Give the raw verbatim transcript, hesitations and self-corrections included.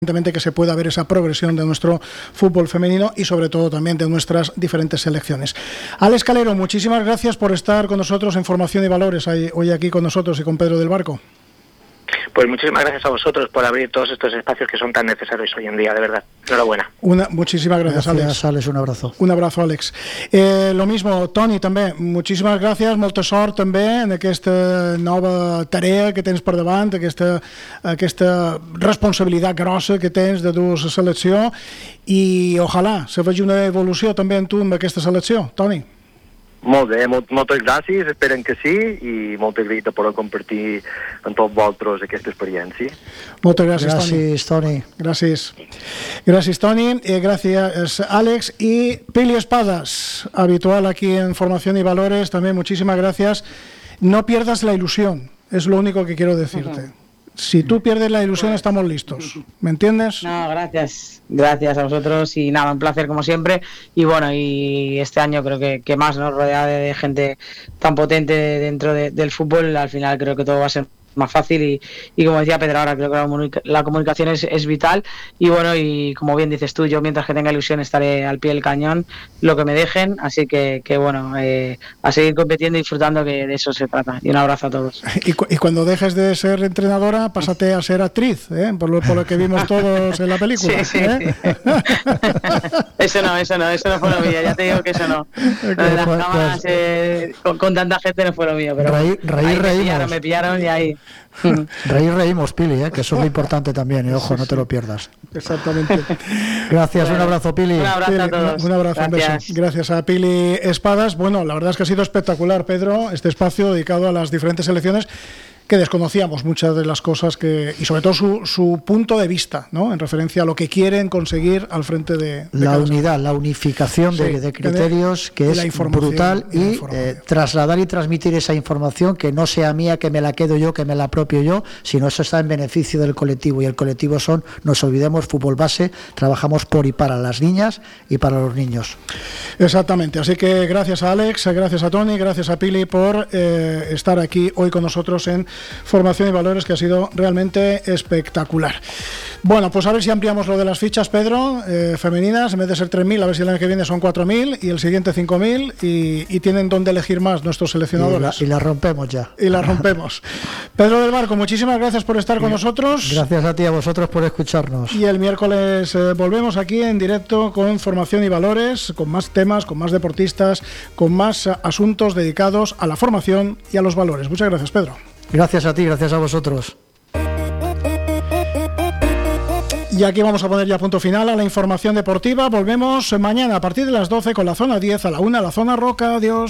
que se pueda ver esa progresión de nuestro fútbol femenino y sobre todo también de nuestras diferentes selecciones. Alex Calero, muchísimas gracias por estar con nosotros en Formación y Valores hoy aquí con nosotros y con Pedro del Barco. Pues muchísimas gracias a vosotros por abrir todos estos espacios que son tan necesarios hoy en día, de verdad. Enhorabuena. Una, muchísimas gracias, gracias Alex. Alex. Un abrazo. Un abrazo, Alex. Eh, lo mismo, Toni, també, moltíssimes gràcies, molta sort també en aquesta nova tarea que tens per davant, aquesta, aquesta responsabilitat grossa que tens de dur la selecció i ojalà se vegi una evolució també en tu amb aquesta selecció, Toni. Molt bé, molt, moltes gràcies, esperen que sí, i molta agraït de poder compartir amb tots vosaltres aquesta experiència. Moltes gràcies, gràcies Toni. Gràcies, gràcies Toni, eh, gràcies Alex y Pili Espadas, habitual aquí en Formación y Valores, también muchísimas gracias. No pierdas la ilusión, es lo único que quiero decirte. Si tú pierdes la ilusión, estamos listos. ¿Me entiendes? No, gracias. Gracias a vosotros y nada, un placer como siempre. Y bueno, y este año creo que, que más, ¿no? Rodeada de, de gente tan potente dentro de, del fútbol, al final creo que todo va a ser más fácil y, y como decía Pedro ahora, creo que la, comunica- la comunicación es, es vital y bueno, y como bien dices tú, yo mientras que tenga ilusión estaré al pie del cañón, lo que me dejen, así que, que bueno, eh, a seguir compitiendo y disfrutando, que de eso se trata. Y un abrazo a todos. Y, cu- y cuando dejes de ser entrenadora, pásate a ser actriz, ¿eh? por, lo, por lo que vimos todos en la película. Sí, sí, ¿eh? sí. Eso no, eso no, eso no fue lo mío, ya te digo que eso no. Lo de las Pues- cámaras pues- eh, con, con tanta gente no fue lo mío, pero Reír- reír, ahí me reímos. pillaron, me pillaron y ahí... Reír, reímos, Pili, ¿eh? Que eso es lo importante también, y ojo, no te lo pierdas. Exactamente. Gracias, un abrazo, Pili. Un abrazo Pili, a todos. un abrazo, un beso. Gracias. Gracias a Pili Espadas. Bueno, la verdad es que ha sido espectacular, Pedro, este espacio dedicado a las diferentes selecciones que desconocíamos muchas de las cosas que y sobre todo su, su punto de vista, ¿no? En referencia a lo que quieren conseguir al frente de, de La cada unidad, la unificación Sí, de, de criterios, que y es la información, brutal, y la y información. eh, trasladar y transmitir esa información, que no sea mía, que me la quedo yo, que me la apropio yo, sino eso está en beneficio del colectivo, y el colectivo son, no nos olvidemos, fútbol base, trabajamos por y para las niñas y para los niños. Exactamente, así que gracias a Alex, gracias a Toni, gracias a Pili por eh, estar aquí hoy con nosotros en Formación y Valores, que ha sido realmente espectacular. Bueno, pues a ver si ampliamos lo de las fichas, Pedro, eh, femeninas, en vez de ser tres mil, a ver si el año que viene son cuatro mil y el siguiente cinco mil y, y tienen donde elegir más nuestros Y la, seleccionadores. y la rompemos ya. Y la rompemos. Pedro del Barco, muchísimas gracias por estar con nosotros. Gracias a ti, a vosotros por escucharnos. Y el miércoles eh, volvemos aquí en directo con Formación y Valores, con más temas, con más deportistas, con más eh, asuntos dedicados a la formación y a los valores. Muchas gracias, Pedro. Gracias a ti, gracias a vosotros. Y aquí vamos a poner ya punto final a la información deportiva. Volvemos mañana a partir de las doce con la zona diez, a la una la zona roca. Adiós.